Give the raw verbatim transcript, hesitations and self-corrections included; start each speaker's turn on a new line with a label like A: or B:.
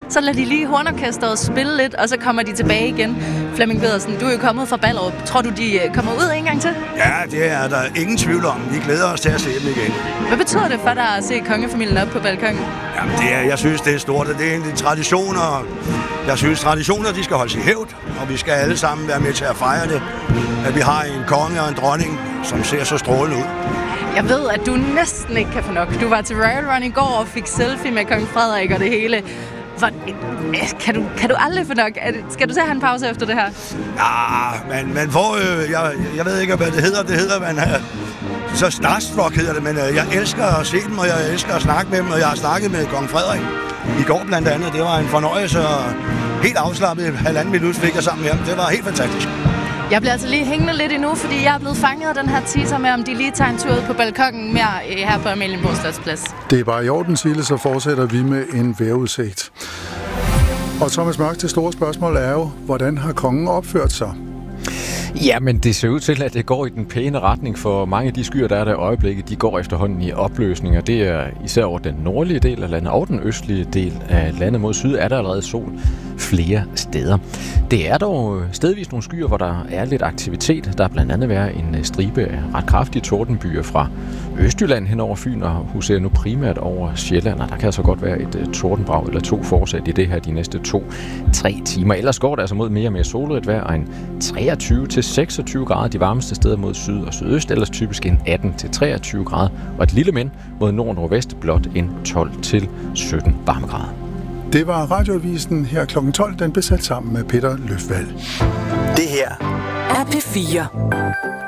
A: Så lader de lige hornorkesteret spille lidt, og så kommer de tilbage igen. Flemming Pedersen, du er jo kommet fra Ballerup. Tror du, de kommer ud en gang til?
B: Ja, det er der ingen tvivl om. Vi glæder os til at se dem igen.
A: Hvad betyder det for dig at se kongefamilien op på balkongen?
B: Jamen, det er, jeg synes, det er stort, og det er egentlig traditioner. Jeg synes, traditioner, de skal holdes i hævd, og vi skal alle sammen være med til at fejre det. At vi har en konge og en dronning, som ser så strålende ud.
A: Jeg ved, at du næsten ikke kan få nok. Du var til Royal Run i går og fik selfie med kong Frederik og det hele. Hvor, kan, du, kan du aldrig få nok? Skal du tage en pause efter det her?
B: Ja, men man får øh, jeg, jeg ved ikke, hvad det hedder. Det hedder, man er så starstruck hedder det, men øh, jeg elsker at se dem, og jeg elsker at snakke med dem, og jeg har snakket med kong Frederik i går blandt andet. Det var en fornøjelse, og helt afslappet halvanden minut fik jeg sammen med ham. Det var helt fantastisk.
A: Jeg bliver altså lige hængende lidt endnu, fordi jeg er blevet fanget af den her teaser med, om de lige tager en tur ud på balkongen mere her på Amalienborg Slotsplads.
C: Det er bare i orden, Sille, så fortsætter vi med en vejrudsigt. Og Thomas Mørk, det store spørgsmål er jo, hvordan har kongen opført sig?
D: Ja, men det ser ud til, at det går i den pæne retning, for mange af de skyer, der er der i øjeblikket, de går efterhånden i opløsning, og det er især over den nordlige del af landet og den østlige del af landet mod syd, er der allerede sol flere steder. Det er dog stedvis nogle skyer, hvor der er lidt aktivitet. Der er blandt andet været en stribe af ret kraftige tordenbyer fra Østjylland hen over Fyn, og huserer nu primært over Sjælland, og der kan altså godt være et tordenbrag eller to fortsat i det her de næste to-tre timer. Ellers går det altså mod mere og mere solrigt vejr, og en treogtyve til seksogtyve grader de varmeste steder mod syd og sydøst, ellers typisk en atten til treogtyve grader, og et lille men mod nord og nordvest blot en tolv til sytten varmegrader.
C: Det var Radioavisen her klokken tolv, den blev sat sammen med Peter Løfvald.
E: Det her er P fire.